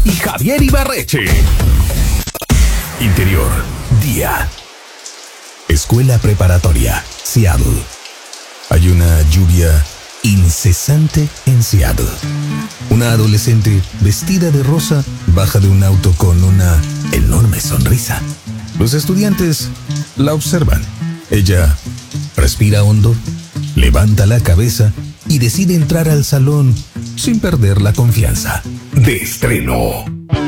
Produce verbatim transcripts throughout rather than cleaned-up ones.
y Javier Ibarreche. Interior, día. Escuela preparatoria, Seattle. Hay una lluvia incesante en Seattle. Una adolescente vestida de rosa baja de un auto con una enorme sonrisa. Los estudiantes la observan. Ella respira hondo, levanta la cabeza y decide entrar al salón sin perder la confianza. De estreno,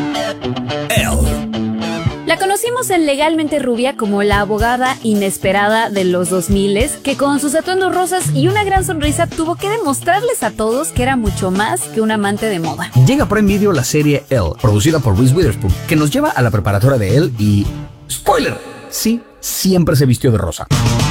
Elle. La conocimos en Legalmente Rubia como la abogada inesperada de los dos mil, que con sus atuendos rosas y una gran sonrisa tuvo que demostrarles a todos que era mucho más que un amante de moda. Llega por Prime Video la serie Elle, producida por Reese Witherspoon, que nos lleva a la preparatoria de Elle y... ¡spoiler! Sí, siempre se vistió de rosa.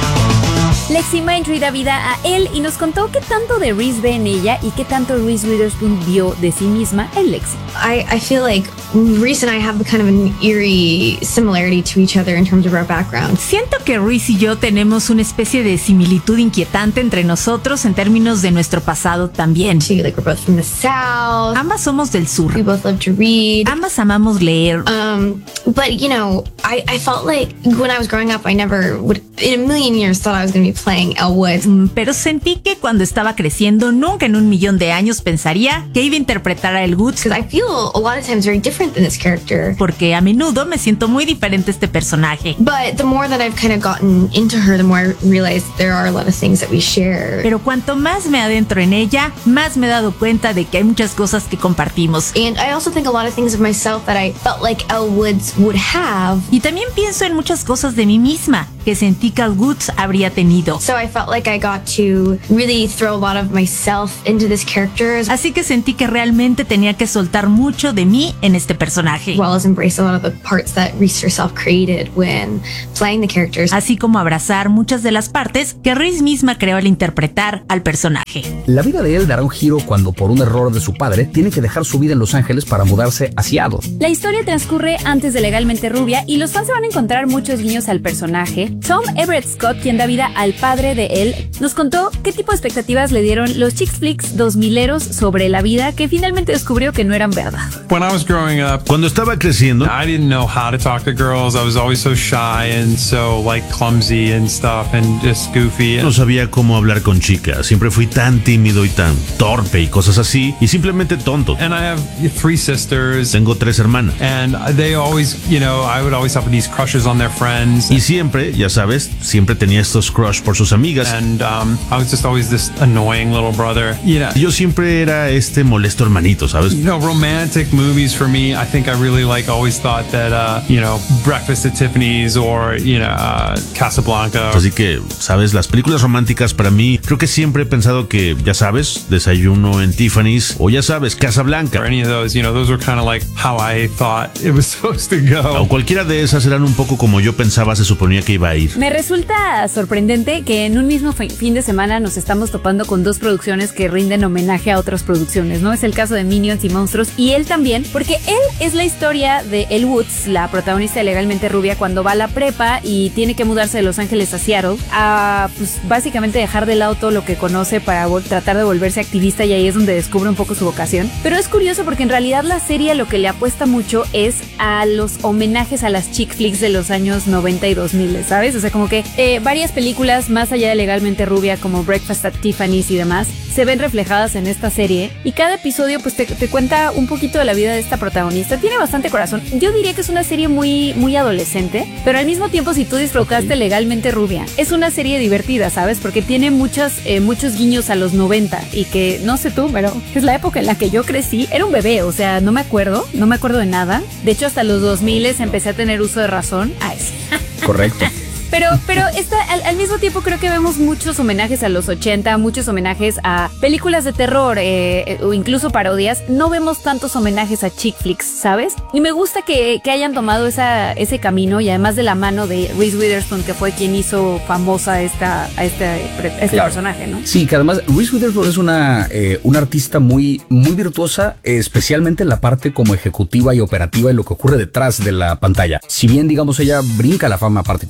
Lexi Mindtree da vida a Elle y nos contó qué tanto de Reese ve en ella y qué tanto Reese Witherspoon vio de sí misma en Lexi. I, I feel like Reese and I have kind of an eerie similarity to each other in terms of our background. Siento que Reese y yo tenemos una especie de similitud inquietante entre nosotros en términos de nuestro pasado también. She, like, we're both from the South. Ambas somos del sur. We both love to read. Ambas amamos leer. Um, but you know, I, I felt like when I was growing up, I never would, in a million years, thought I was going to be playing Elle Woods. Pero sentí que cuando estaba creciendo, nunca en un millón de años pensaría que iba a interpretar a Elle Woods. Because I feel a lot of times very different than this character. Porque a menudo me siento muy diferente a este personaje. But the more that I've kind of gotten into her, the more I realize there are a lot of things that we share. Pero cuanto más me adentro en ella, más me he dado cuenta de que hay muchas cosas que compartimos. And I also think a lot of things of myself that I felt like Elle Woods would have. Y también pienso en muchas cosas de mí misma que sentí que Elle Woods habría tenido. So I felt like I got to really throw a lot of myself into this character. Así que sentí que realmente tenía que soltar mucho de mí en este personaje. As well as embrace a lot of the parts that Reese herself created when playing the characters. Así como abrazar muchas de las partes que Reese misma creó al interpretar al personaje. La vida de Elle dará un giro cuando, por un error de su padre, tiene que dejar su vida en Los Ángeles para mudarse a Seattle. La historia transcurre antes de Legalmente Rubia y los fans se van a encontrar muchos guiños al personaje. Tom Everett Scott, quien da vida al padre de Elle, nos contó qué tipo de expectativas le dieron los chick flicks dos mileros sobre la vida que finalmente descubrió que no eran verdad. When I was growing up, Cuando estaba creciendo, I didn't know how to talk to girls. I was always so shy and so like clumsy and stuff and just goofy. no sabía cómo hablar con chicas. Siempre fui tan tímido y tan torpe y cosas así, y simplemente tonto. And I have three sisters. Tengo tres hermanas. And they always, you know, I would always have these crushes on their friends. Y siempre, ya sabes, siempre tenía estos crush por sus amigas. And um, I was just always this annoying little brother. You know, Y yo siempre era este molesto hermanito, ¿sabes? you know, romantic movies for me, I think I really like always thought that, uh, you know, Breakfast at Tiffany's or, you know, uh, Casablanca. Así que, ¿sabes? Las películas románticas para mí, creo que siempre he pensado que, ya sabes, Desayuno en Tiffany's o ya sabes, Casablanca. Or any of those, you know, those were kind of like how I thought it was supposed to go. O cualquiera de esas eran un poco como yo pensaba se suponía que iba a ir. Me resulta sorprendente que en un mismo fi- fin de semana nos estamos topando con dos producciones que rinden homenaje a otras producciones, ¿no? Es el caso de Minions y Monstruos, y él también, porque él es la historia de Elle Woods, la protagonista de Legalmente Rubia, cuando va a la prepa y tiene que mudarse de Los Ángeles a Seattle, a pues básicamente dejar de lado todo lo que conoce para vol- tratar de volverse activista, y ahí es donde descubre un poco su vocación. Pero es curioso porque en realidad la serie lo que le apuesta mucho es a los homenajes a las chick flicks de los años noventa y dos mil, ¿sabes? O sea, como que eh, varias películas más allá de Legalmente Rubia, como Breakfast at Tiffany's y demás, se ven reflejadas en esta serie, y cada episodio pues te, te cuenta un poquito de la vida de esta protagonista. Tiene bastante corazón. Yo diría que es una serie muy, muy adolescente, pero al mismo tiempo, si tú disfrutaste Legalmente Rubia, es una serie divertida, ¿sabes? Porque tiene muchos, eh, muchos guiños a los noventa, y que, no sé tú, pero es la época en la que yo crecí. Era un bebé, o sea, no me acuerdo, no me acuerdo de nada. De hecho, hasta los dos mil empecé a tener uso de razón. Ah, sí. Correcto. Pero, pero esta, al, al mismo tiempo creo que vemos muchos homenajes a los ochenta, muchos homenajes a películas de terror eh, o incluso parodias. No vemos tantos homenajes a chick flicks, ¿sabes? Y me gusta que, que hayan tomado esa, ese camino, y además de la mano de Reese Witherspoon, que fue quien hizo famosa esta, a este, a este Claro. personaje, ¿no? Sí, que además Reese Witherspoon es una, eh, una artista muy, muy virtuosa, especialmente en la parte como ejecutiva y operativa y lo que ocurre detrás de la pantalla. Si bien, digamos, ella brinca la fama particularmente con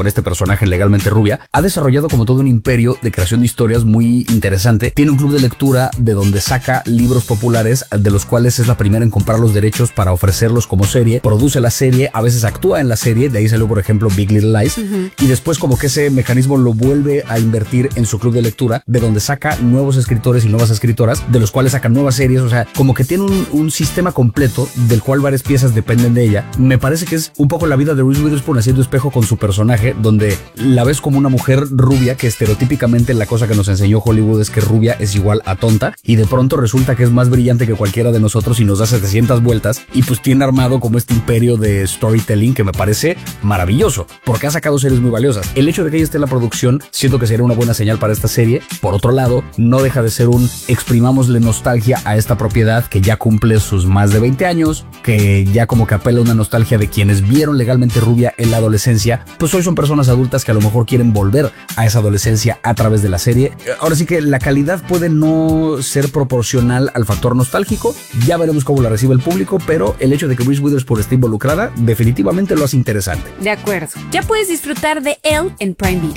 este personaje legalmente rubia, ha desarrollado como todo un imperio de creación de historias muy interesante. Tiene un club de lectura de donde saca libros populares, de los cuales es la primera en comprar los derechos para ofrecerlos como serie, produce la serie, a veces actúa en la serie, de ahí salió por ejemplo Big Little Lies, uh-huh. y después como que ese mecanismo lo vuelve a invertir en su club de lectura, de donde saca nuevos escritores y nuevas escritoras, de los cuales saca nuevas series, o sea, como que tiene un, un sistema completo del cual varias piezas dependen de ella. Me parece que es un poco la vida de Reese Witherspoon haciendo espejo con su personaje, donde la ves como una mujer rubia, que estereotípicamente la cosa que nos enseñó Hollywood es que rubia es igual a tonta, y de pronto resulta que es más brillante que cualquiera de nosotros y nos da setecientas vueltas, y pues tiene armado como este imperio de storytelling que me parece maravilloso, porque ha sacado series muy valiosas. El hecho de que ella esté en la producción, siento que sería una buena señal para esta serie. Por otro lado, no deja de ser un exprimámosle nostalgia a esta propiedad que ya cumple sus más de veinte años, que ya como que apela a una nostalgia de quienes vieron legalmente rubia en la adolescencia, pues hoy son personas adultas que a lo mejor quieren volver a esa adolescencia a través de la serie. Ahora sí que la calidad puede no ser proporcional al factor nostálgico, ya veremos cómo la recibe el público, pero el hecho de que Reese Witherspoon esté involucrada definitivamente lo hace interesante. De acuerdo. Ya puedes disfrutar de Elle en Prime Video.